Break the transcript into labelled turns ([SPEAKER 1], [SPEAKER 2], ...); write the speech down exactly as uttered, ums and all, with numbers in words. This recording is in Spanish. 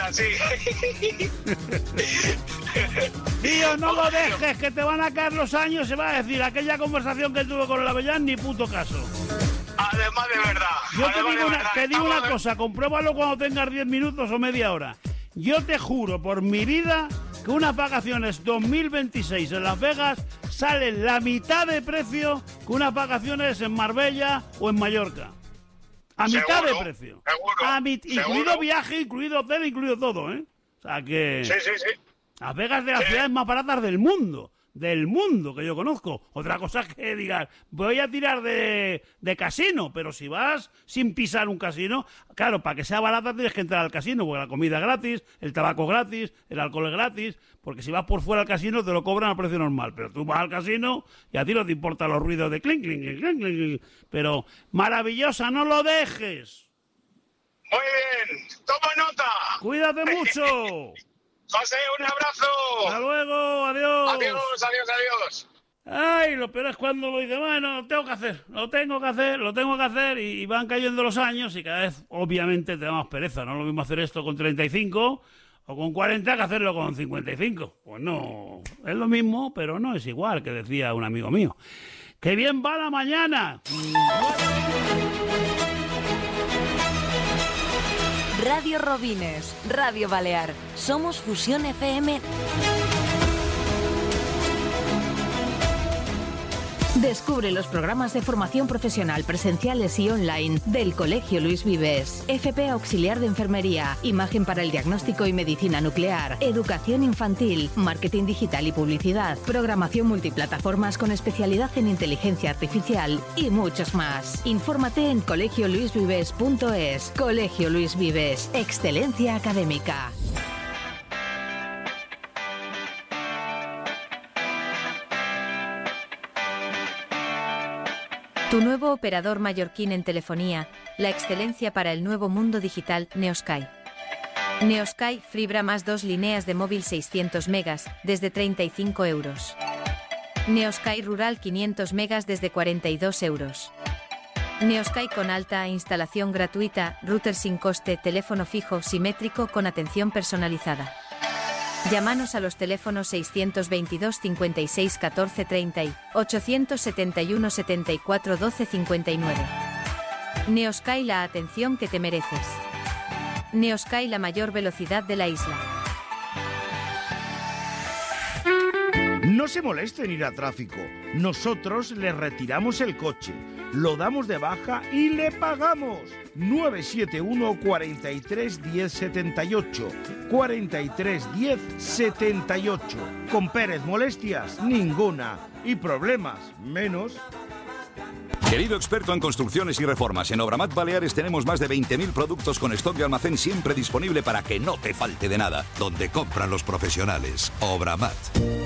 [SPEAKER 1] verdad, sí.
[SPEAKER 2] Tío, no lo dejes, que te van a caer los años. Se va a decir aquella conversación que tuve con el Avellán, ni puto caso.
[SPEAKER 1] Además de verdad.
[SPEAKER 2] Yo te
[SPEAKER 1] además
[SPEAKER 2] digo
[SPEAKER 1] de
[SPEAKER 2] una,
[SPEAKER 1] verdad,
[SPEAKER 2] te digo
[SPEAKER 1] estamos
[SPEAKER 2] una
[SPEAKER 1] de-
[SPEAKER 2] cosa, compruébalo cuando tengas diez minutos o media hora. Yo te juro por mi vida que unas vacaciones dos mil veintiséis en Las Vegas salen la mitad de precio que unas vacaciones en Marbella o en Mallorca. A mitad
[SPEAKER 1] Seguro,
[SPEAKER 2] de precio.
[SPEAKER 1] seguro,
[SPEAKER 2] A mi-
[SPEAKER 1] seguro.
[SPEAKER 2] incluido viaje, incluido hotel, incluido todo, ¿eh? O sea que...
[SPEAKER 1] Sí, sí, sí.
[SPEAKER 2] Las Vegas de las
[SPEAKER 1] Sí.
[SPEAKER 2] ciudades más baratas del mundo. Del mundo que yo conozco. Otra cosa es que digas, voy a tirar de, de casino, pero si vas sin pisar un casino, claro, para que sea barata tienes que entrar al casino, porque la comida es gratis, el tabaco es gratis, el alcohol es gratis, porque si vas por fuera al casino te lo cobran a precio normal, pero tú vas al casino y a ti no te importan los ruidos de clink, clink, clink, clink, clink, clink. Pero maravillosa, no lo dejes.
[SPEAKER 1] Muy bien. Toma nota.
[SPEAKER 2] Cuídate mucho.
[SPEAKER 1] José, un abrazo.
[SPEAKER 2] Hasta luego, adiós.
[SPEAKER 1] Adiós, adiós, adiós.
[SPEAKER 2] Ay, lo peor es cuando lo dice, bueno, lo tengo que hacer, lo tengo que hacer, lo tengo que hacer, y, y van cayendo los años y cada vez, obviamente, te da más pereza. No es lo mismo hacer esto con treinta y cinco o con cuarenta que hacerlo con cincuenta y cinco. Pues no, es lo mismo, pero no es igual, que decía un amigo mío. ¡Qué bien va la mañana!
[SPEAKER 3] Radio Robines, Radio Balear. Somos Fusión F M. Descubre los programas de formación profesional presenciales y online del Colegio Luis Vives. F P Auxiliar de Enfermería, Imagen para el Diagnóstico y Medicina Nuclear, Educación Infantil, Marketing Digital y Publicidad, Programación Multiplataformas con especialidad en Inteligencia Artificial y muchos más. Infórmate en colegio luis vives punto es. Colegio Luis Vives, excelencia académica.
[SPEAKER 4] Tu nuevo operador mallorquín en telefonía, la excelencia para el nuevo mundo digital, Neosky. Neosky fibra más dos líneas de móvil seiscientos megas, desde treinta y cinco euros. Neosky Rural quinientos megas desde cuarenta y dos euros. Neosky con alta instalación gratuita, router sin coste, teléfono fijo simétrico con atención personalizada. Llámanos a los teléfonos seiscientos veintidós cincuenta y seis catorce treinta y ochocientos setenta y uno setenta y cuatro doce cincuenta y nueve. Neosky, la atención que te mereces. Neosky, la mayor velocidad de la isla.
[SPEAKER 5] No se moleste en ir a tráfico. Nosotros le retiramos el coche, lo damos de baja y le pagamos. nueve siete uno, cuatro tres, uno cero siete ocho. cuatro tres, uno cero siete ocho. Con Pérez, molestias ninguna. Y problemas menos.
[SPEAKER 6] Querido experto en construcciones y reformas, en Obramat Baleares tenemos más de veinte mil productos con stock de almacén siempre disponible para que no te falte de nada. Donde compran los profesionales. Obramat.